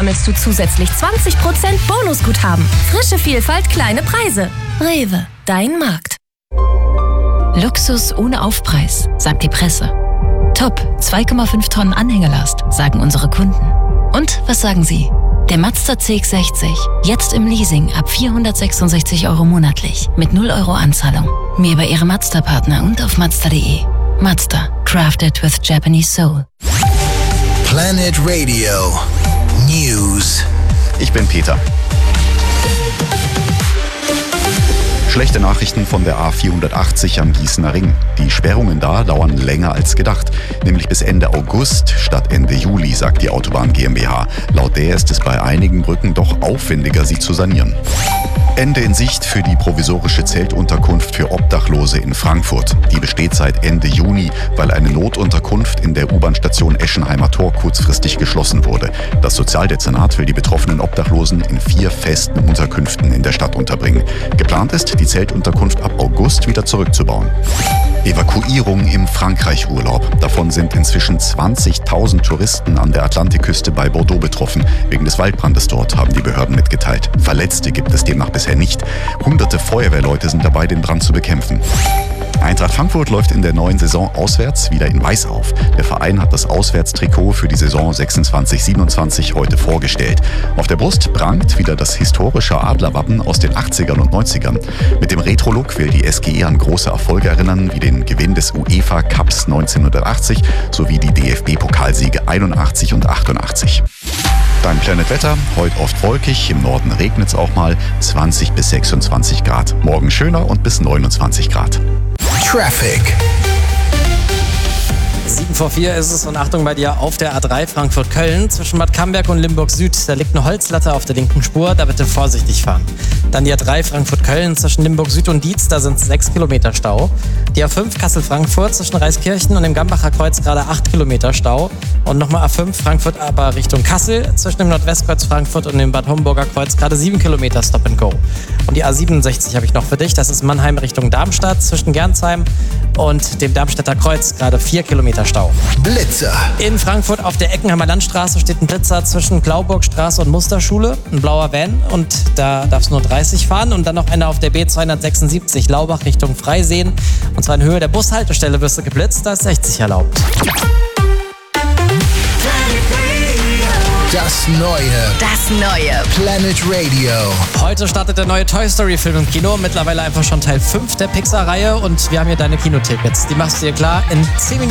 sammelst du zusätzlich 20% Bonusguthaben. Frische Vielfalt, kleine Preise. Rewe, dein Markt. Luxus ohne Aufpreis, sagt die Presse. Top, 2,5 Tonnen Anhängelast, sagen unsere Kunden. Und was sagen Sie? Der Mazda CX-60, jetzt im Leasing ab 466 € monatlich, mit 0 € Anzahlung. Mehr bei Ihrem Mazda-Partner und auf Mazda.de. Mazda, crafted with Japanese soul. Planet Radio News. Ich bin Peter. Schlechte Nachrichten von der A480 am Gießener Ring. Die Sperrungen da dauern länger als gedacht, nämlich bis Ende August statt Ende Juli, sagt die Autobahn GmbH. Laut der ist es bei einigen Brücken doch aufwendiger, sie zu sanieren. Ende in Sicht für die provisorische Zeltunterkunft für Obdachlose in Frankfurt. Die besteht seit Ende Juni, weil eine Notunterkunft in der U-Bahn-Station Eschenheimer Tor kurzfristig geschlossen wurde. Das Sozialdezernat will die betroffenen Obdachlosen in 4 festen Unterkünften in der Stadt unterbringen. Geplant ist, die Zeltunterkunft ab August wieder zurückzubauen. Evakuierung im Frankreich-Urlaub. Davon sind inzwischen 20.000 Touristen an der Atlantikküste bei Bordeaux betroffen. Wegen des Waldbrandes dort, haben die Behörden mitgeteilt. Verletzte gibt es demnach bisher nicht. Hunderte Feuerwehrleute sind dabei, den Brand zu bekämpfen. Eintracht Frankfurt läuft in der neuen Saison auswärts wieder in Weiß auf. Der Verein hat das Auswärtstrikot für die Saison 26/27 heute vorgestellt. Auf der Brust prangt wieder das historische Adlerwappen aus den 80ern und 90ern. Mit dem Retro-Look will die SGE an große Erfolge erinnern, wie den Gewinn des UEFA Cups 1980 sowie die DFB-Pokalsiege 81 und 88. Dein Planet Wetter, heute oft wolkig, im Norden regnet es auch mal, 20 bis 26 Grad. Morgen schöner und bis 29 Grad. Traffic. 7 vor 4 ist es und Achtung bei dir auf der A3 Frankfurt-Köln zwischen Bad Camberg und Limburg Süd. Da liegt eine Holzlatte auf der linken Spur, da bitte vorsichtig fahren. Dann die A3 Frankfurt-Köln zwischen Limburg Süd und Dietz, da sind 6 Kilometer Stau. Die A5 Kassel-Frankfurt zwischen Reiskirchen und dem Gambacher Kreuz gerade 8 Kilometer Stau. Und nochmal A5 Frankfurt aber Richtung Kassel zwischen dem Nordwestkreuz Frankfurt und dem Bad Homburger Kreuz gerade 7 Kilometer Stop and Go. Und die A67 habe ich noch für dich, das ist Mannheim Richtung Darmstadt zwischen Gernsheim und dem Darmstädter Kreuz gerade 4 Kilometer Stau. Blitzer. In Frankfurt auf der Eckenheimer Landstraße steht ein Blitzer zwischen Glauburgstraße und Musterschule, ein blauer Van und da darfst du nur 30 fahren und dann noch einer auf der B276 Laubach Richtung Freiseen und zwar in Höhe der Bushaltestelle wirst du geblitzt, da ist 60 erlaubt. Das neue Planet Radio. Heute startet der neue Toy Story Film im Kino, mittlerweile einfach schon Teil 5 der Pixar-Reihe und wir haben hier deine Kinotickets. Die machst du dir klar in 10 Minuten.